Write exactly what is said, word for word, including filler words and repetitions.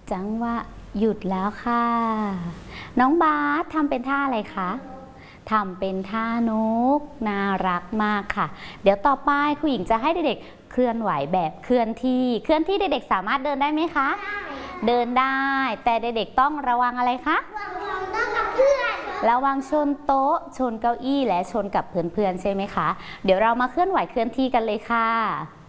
จังหวะหยุดแล้วค่ะ น้องบาสทำเป็นท่าอะไรคะทำเป็นท่านกน่ารักมากค่ะเดี๋ยวต่อไปครูหญิงจะให้เด็กๆเคลื่อนไหวแบบเคลื่อนที่เคลื่อนที่เด็กๆสามารถเดินได้ไหมคะเดินได้แต่เด็กๆต้องระวังอะไรคะระวังชนโต๊ะชนเก้าอี้และชนกับเพื่อนๆใช่ไหมคะเดี๋ยวเรามาเคลื่อนไหวเคลื่อนที่กันเลยค่ะ